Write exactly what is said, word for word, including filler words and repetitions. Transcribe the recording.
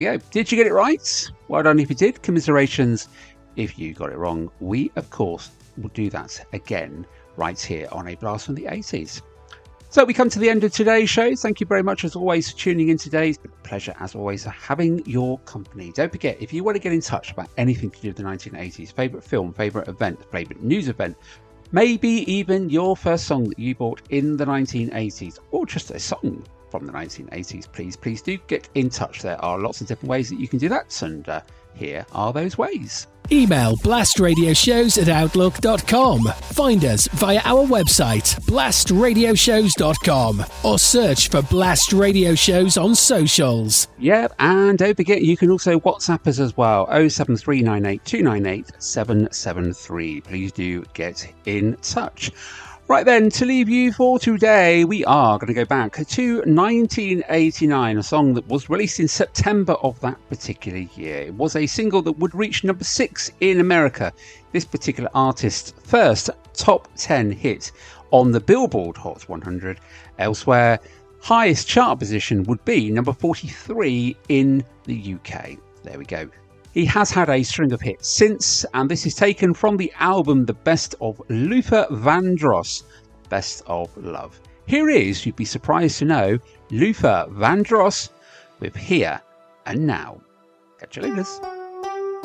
Yeah, did you get it right? Well done if you did. Commiserations if you got it wrong. We, of course, will do that again right here on A Blast from the eighties. So we come to the end of today's show. Thank you very much as always for tuning in today. It's been a pleasure as always having your company. Don't forget, if you want to get in touch about anything to do with the nineteen eighties, favourite film, favourite event, favourite news event, maybe even your first song that you bought in the nineteen eighties, or just a song from the nineteen eighties, please, please do get in touch. There are lots of different ways that you can do that, and uh, here are those ways. Email blastradioshows at outlook dot com. Find us via our website, blast radio shows dot com, or search for Blast Radio Shows on socials. Yep, and don't forget you can also WhatsApp us as well, oh seven three nine eight two nine eight seven seven three. Please do get in touch. Right then, to leave you for today, we are going to go back to nineteen eighty-nine, a song that was released in September of that particular year. It was a single that would reach number six in America. This particular artist's first top ten hit on the Billboard Hot one hundred. Elsewhere, highest chart position would be number forty-three in the U K. There we go. He has had a string of hits since, and this is taken from the album The Best of Luther Vandross, Best of Love. Here is, you'd be surprised to know, Luther Vandross with Here and Now. Catch you later.